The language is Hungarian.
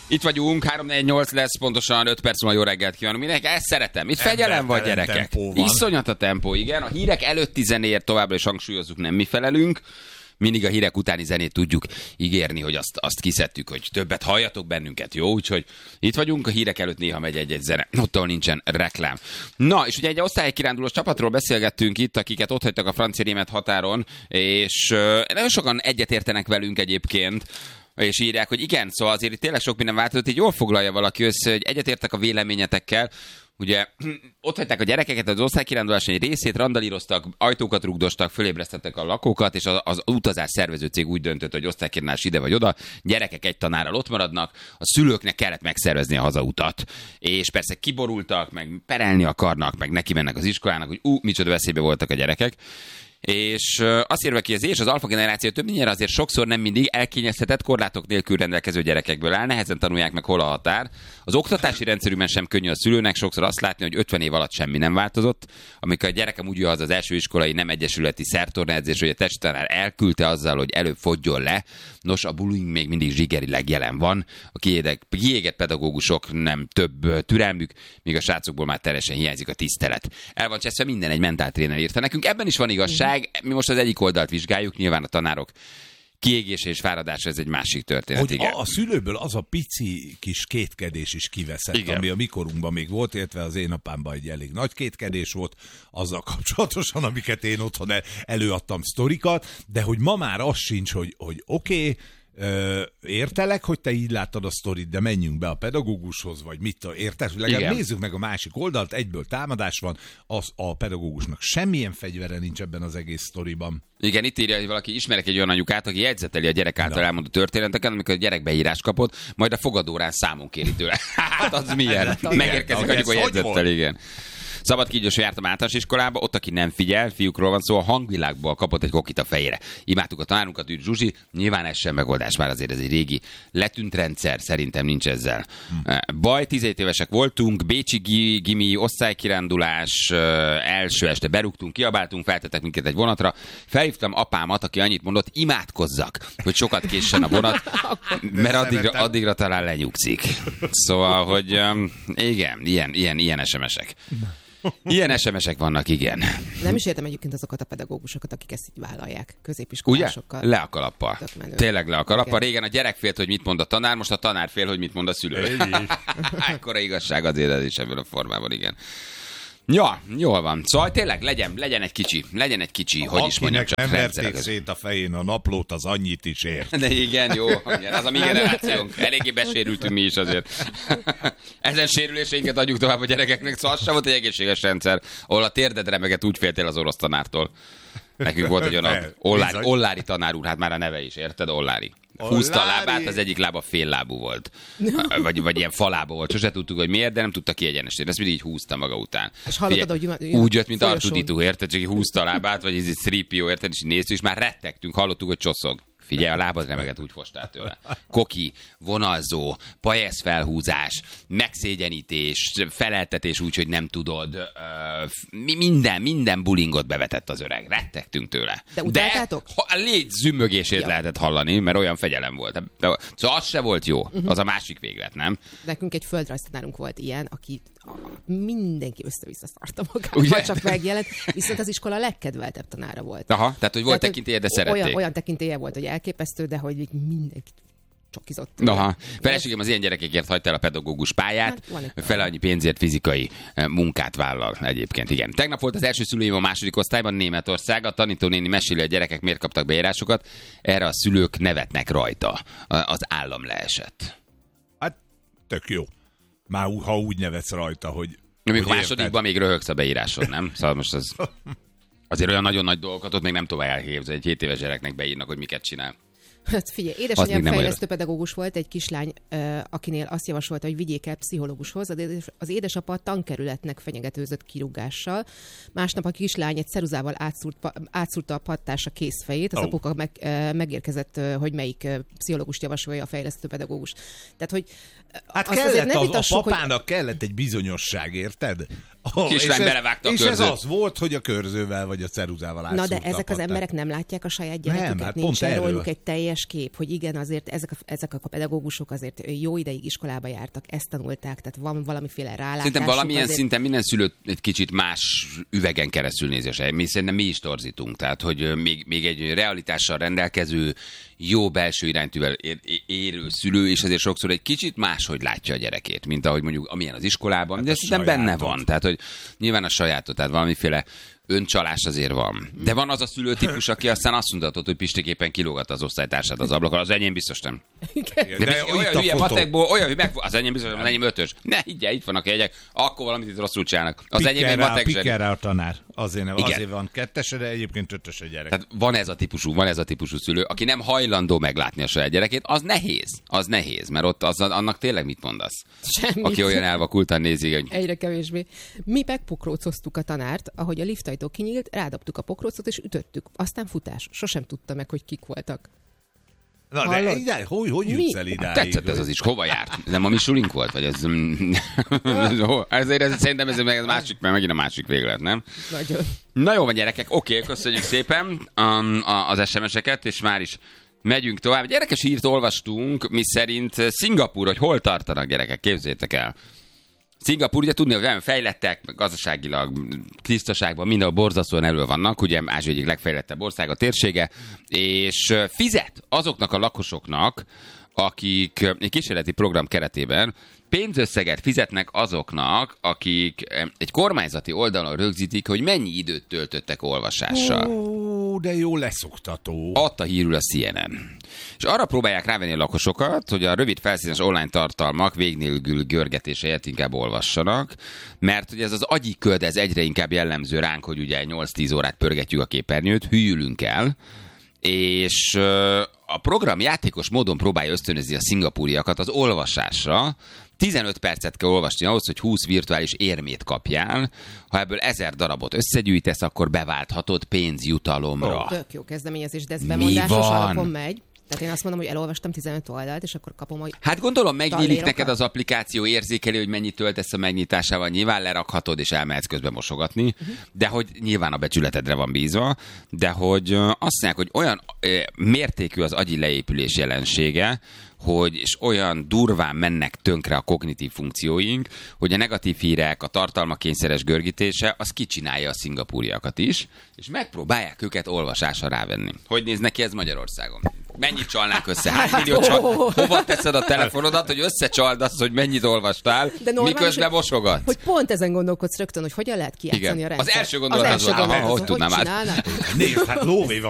Itt vagyunk, 3-4-8 lesz, pontosan 5 perc múlva jó reggelt kívánunk mindenkinek. Ezt szeretem. Itt fegyelem van, gyerekek. Iszonyat a tempó, igen. A hírek előtti zenéért továbbra is hangsúlyozzuk, nem mi felelünk. Mindig a hírek utáni zenét tudjuk ígérni, hogy azt kiszedtük, hogy többet halljatok bennünket, jó? Úgyhogy itt vagyunk, a hírek előtt néha megy egy-egy zene, ottól nincsen reklám. Na, és ugye egy osztálykirándulós csapatról beszélgettünk itt, akiket ott hagytak a francia-német határon, és nagyon sokan egyetértenek velünk egyébként, és írják, hogy igen, szóval azért itt tényleg sok minden változott, így jól foglalja valaki össze, hogy egyetértek a véleményetekkel. Ugye ott hagyták a gyerekeket, az osztálykirándulás egy részét, randalíroztak, ajtókat rugdostak, fölébresztettek a lakókat, és az utazás szervező cég úgy döntött, hogy osztálykirándulás ide vagy oda, gyerekek egy tanárral ott maradnak, a szülőknek kellett megszervezni a hazautat. És persze kiborultak, meg perelni akarnak, meg neki mennek az iskolának, hogy micsoda veszélybe voltak a gyerekek. És azt írva ki, az alfa generáció többnyire azért sokszor nem mindig elkényeztetett, korlátok nélkül rendelkező gyerekekből áll, nehezen tanulják meg, hol a határ. Az oktatási rendszerükben sem könnyű a szülőnek sokszor azt látni, hogy 50 év alatt semmi nem változott, amikor a gyerekem úgy jön haza az első iskolai nem egyesületi szertornaedzés, hogy a testtanár elküldte azzal, hogy előbb fogjon le. Nos, a bullying még mindig zsigerileg jelen van. A kiégett pedagógusok nem több türelmük, míg a srácokból már teljesen hiányzik a tisztelet. El van cseszve minden, egy mentáltréner írta nekünk. Ebben is van igazság. Mi most az egyik oldalt vizsgáljuk, nyilván a tanárok kiégése és fáradása, ez egy másik történet. Hogy igen. A szülőből az a pici kis kétkedés is kiveszett, igen, ami a mikorunkban még volt, illetve az én apámban egy elég nagy kétkedés volt, azzal kapcsolatosan, amiket én otthon előadtam sztorikat, de hogy ma már az sincs, hogy oké, értelek, hogy te így láttad a sztorit, de menjünk be a pedagógushoz, vagy mit érted? Legalább nézzük meg a másik oldalt, egyből támadás van, a pedagógusnak semmilyen fegyvere nincs ebben az egész sztoriban. Igen, itt írja, hogy valaki ismerek egy olyan anyukát, aki jegyzeteli a gyerek által elmondott történeteken, amikor a gyerek beírás kapott, majd a fogadórán számon kéri tőle. Hát az milyen? Megérkezik anyuk a jegyzettel, igen. Szabad kígyós, hogy jártam általános iskolába, ott, aki nem figyel, fiúkról van szó, a hangvilágból kapott egy kokit a fejére. Imádtuk a tanárunkat, őt Zsuzsi, nyilván ez sem megoldás, már azért ez egy régi letűnt rendszer, szerintem nincs ezzel. Baj, 17 évesek voltunk, bécsi gimi, osztálykirándulás, első este berúgtunk, kiabáltunk, feltettek minket egy vonatra, felhívtam apámat, aki annyit mondott, imádkozzak, hogy sokat késsen a vonat, mert addigra talán lenyugszik. Szóval, hogy igen, ilyen SMS-ek. Ilyen SMS-ek vannak, igen. Nem is értem egyébként azokat a pedagógusokat, akik ezt így vállalják, középiskolásokkal. Ugye? Le a kalappal. Tényleg le a kalappal. Régen a gyerek félt, hogy mit mond a tanár, most a tanár fél, hogy mit mond a szülő. Ekkora igazság azért ez is ebből a formában, igen. Ja, jól van. Szóval tényleg legyen egy kicsi, hogy is mondjam, csak nem verték szét a fején a naplót, az annyit is ért. De igen, jó, az a mi generációnk. Eléggé besérültünk mi is azért. Ezen sérüléseinket adjuk tovább a gyerekeknek, szóval az sem volt egy egészséges rendszer, ahol a térded remegett, úgy féltél az orosz tanártól. Nekünk volt egy olyan Ollári tanár úr, hát már a neve is, érted? Ollári. Húzta a lábát, az egyik lába féllábú volt. Vagy ilyen falába volt. Sose tudtuk, hogy miért, de nem tudta kiegyenesíteni. Ezt mindig így húzta maga után. És hallottad, hogy úgy jött, mint R2-D2, érted? Csak így húzta a lábát, vagy ez egy 3PO, érted? És így néztük, és már rettegtünk, hallottuk, hogy csoszog. Figyelj, a lábad remegett, úgy fostál tőle. Koki, vonalzó, pajesz felhúzás, megszégyenítés, feleltetés úgy, hogy nem tudod. Minden bullyingot bevetett az öreg. Rettegtünk tőle. De utáltátok? A légy zümmögését lehetett hallani, mert olyan fegyelem volt. Szóval az se volt jó. Az a másik véglet, nem? Nekünk egy földrajztanárunk volt ilyen, aki mindenki össze-vissza szarta magát, ha csak megjelent, viszont az iskola legkedveltebb tanára volt. Aha, tehát hogy volt tekintélye, de szerették. Olyan tekintélye volt, hogy elképesztő, de hogy mindenki csokizott. Aha. Feleségem az ilyen gyerekekért hagyta el a pedagógus pályát, fele annyi pénzért fizikai munkát vállal egyébként, igen. Tegnap volt az első szülőim a második osztályban, Németország, a tanítónéni meséli, a gyerekek miért kaptak beírásokat, erre a szülők nevetnek rajta. Az állam leesett. Hát, tök jó. Már ha úgy nevetsz rajta, hogy... Amikor másodikban még röhögsz a beírásod, nem? Szóval most az... Azért olyan nagyon nagy dolgokat ott még nem tovább elképzelni, egy 7 éves gyereknek beírnak, hogy miket csinál. Hát figyelj, édesanyám fejlesztő pedagógus volt, egy kislány, akinél azt javasolta, hogy vigyék el pszichológushoz. Az édesapa tankerületnek fenyegetőzött kirúgással. Másnap a kislány egy ceruzával átszúrta a pattársa kézfejét. Az apuka megérkezett, hogy melyik pszichológust javasolja a fejlesztő pedagógus. Tehát, hogy hát kellett a papának kellett egy bizonyosság, érted? Kislány belevágta a körzőt. És ez az volt, hogy a körzővel vagy a ceruzával átszúrta. Na de ezek az emberek nem látják a saját gyereküket, nem, hát nincs róluk egy teljes kép, hogy igen, azért ezek a pedagógusok azért jó ideig iskolába jártak, ezt tanulták, tehát van valamiféle rálátásuk. Szerintem valamilyen azért... szinten minden szülő egy kicsit más üvegen keresztül nézi. Szerintem mi is torzítunk, tehát hogy még egy realitással rendelkező, jó belső iránytűvel érő szülő, és azért sokszor egy kicsit máshogy látja a gyerekét, mint ahogy mondjuk amilyen az iskolában, hát de szerintem benne van. Tehát, hogy nyilván a sajátot, tehát valamiféle öncsalás azért van. De van az a szülőtípus, aki aztán azt mondhatod, hogy Pistiképpen kilógatta az osztálytársát az ablakon. Az enyém biztos nem. De olyan hülye matekból, olyan, hogy az enyém biztos, az enyém 5-ös. Ne higgyel, itt vannak a jegyek, akkor valamit itt rosszul csinálnak. Az enyém egy matek zseni. Pikkel rá a tanár. Azért van 2-es, de egyébként 5-ös a gyerek. Tehát van ez a típusú szülő, aki nem hajlandó meglátni a saját gyerekét, az nehéz, mert ott annak tényleg mit mondasz? Semmit. Aki olyan elvakultan nézi, hogy... Egyre kevésbé. Mi megpokrócoztuk a tanárt, ahogy a liftajtó kinyílt, rádobtuk a pokrócot és ütöttük. Aztán futás. Sosem tudta meg, hogy kik voltak. Na de idáig, hogy jutsz el idáig? Tetszett ez az is. Hova járt? Nem a mi sulink volt? Vagy ez... Szerintem ez megint a másik véglet, nem? Nagyon. Na jó van, gyerekek. Oké, köszönjük szépen az SMS-eket, és már is megyünk tovább. Egy érdekes hírt olvastunk, mi szerint Szingapúr, hogy hol tartanak gyerekek, képzeljétek el. Szingapúr, ugye tudni, hogy nagyon fejlettek, gazdaságilag, tisztaságban, mindenhol borzasztóan elő vannak, ugye Ázsia egyik legfejlettebb ország a térsége, és fizet azoknak a lakosoknak, akik egy kísérleti program keretében pénzösszeget fizetnek azoknak, akik egy kormányzati oldalon rögzítik, hogy mennyi időt töltöttek olvasással. De jó leszoktató. Adta hírül a CNN. És arra próbálják rávenni a lakosokat, hogy a rövid felszínes online tartalmak végnélkül görgetése helyett inkább olvassanak, mert ugye ez az agyi köd, ez egyre inkább jellemző ránk, hogy ugye 8-10 órát pörgetjük a képernyőt, hűlünk el, és a program játékos módon próbálja ösztönözni a szingapúriakat az olvasásra. 15 percet kell olvasni ahhoz, hogy 20 virtuális érmét kapjál. Ha ebből 1000 darabot összegyűjtesz, akkor beválthatod pénzjutalomra. Tök jó kezdeményezés, de ez bemondásos alapon megy. Tehát én azt mondom, hogy elolvastam 15 oldalt, és akkor kapom, hogy... Hát gondolom, megnyílik neked az applikáció, érzékeli, hogy mennyit töltesz a megnyitásával, nyilván lerakhatod, és elmehetsz közben mosogatni, de hogy nyilván a becsületedre van bízva, de hogy azt mondják, hogy olyan mértékű az agyi leépülés jelensége, hogy és olyan durván mennek tönkre a kognitív funkcióink, hogy a negatív hírek, a tartalmakényszeres görgítése, az kicsinálja a szingapúriakat is, és megpróbálják őket olvasásra rávenni. Hogy néz neki ez Magyarországon? Mennyit csalnák össze? Hány millió hova teszed a telefonodat, hogy összecsald azt, hogy mennyit olvastál, miközben mosogatsz? Hogy pont ezen gondolkodsz rögtön, hogy hogyan lehet kijátszani a rendszert. Az első gondolat az, hogy tudnám át. Nézd, hát lóvé van